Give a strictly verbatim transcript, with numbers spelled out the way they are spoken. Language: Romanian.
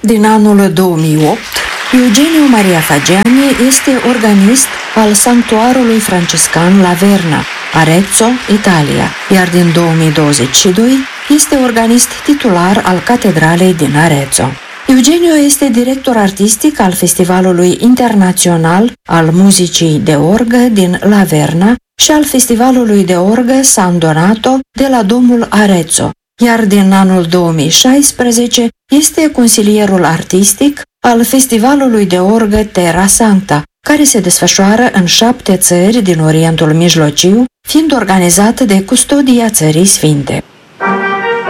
Din anul două mii opt, Eugenio Maria Fagiani este organist al Sanctuarului Franciscan La Verna, Arezzo, Italia, iar din două mii douăzeci și doi este organist titular al Catedralei din Arezzo. Eugenio este director artistic al Festivalului Internațional al Muzicii de Orgă din La Verna și al Festivalului de Orgă San Donato de la Domul Arezzo, iar din anul două mii șaisprezece este consilierul artistic al Festivalului de Orgă Terra Sancta, care se desfășoară în șapte țări din Orientul Mijlociu, fiind organizat de Custodia Țării Sfinte.